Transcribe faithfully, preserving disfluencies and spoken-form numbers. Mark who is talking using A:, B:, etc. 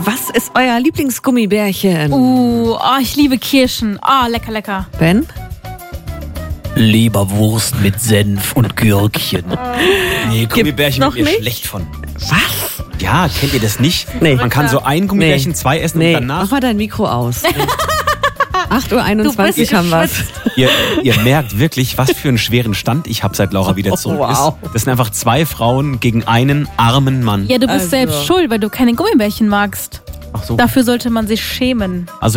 A: Was ist euer Lieblingsgummibärchen?
B: Uh, oh, ich liebe Kirschen. Ah, oh, lecker, lecker.
A: Ben?
C: Leberwurst mit Senf und Gürkchen.
D: Nee, Gummibärchen
A: noch
D: wird mir
A: nicht?
D: schlecht von.
A: Was?
D: Ja, kennt ihr das nicht?
A: Nee.
D: Man kann so ein Gummibärchen,
A: Nee.
D: zwei essen
A: Nee,
D: und danach...
A: mach mal dein Mikro aus. acht Uhr
B: Du
A: einundzwanzig
B: bist
A: haben wir.
D: Ihr, ihr merkt wirklich, was für einen schweren Stand ich habe, seit Laura wieder zurück
A: Oh, wow.
D: ist. Das sind einfach zwei Frauen gegen einen armen Mann.
B: Ja, du bist
A: Also.
B: selbst schuld, weil du keine Gummibärchen magst.
D: Ach so.
B: Dafür sollte man sich schämen.
D: Also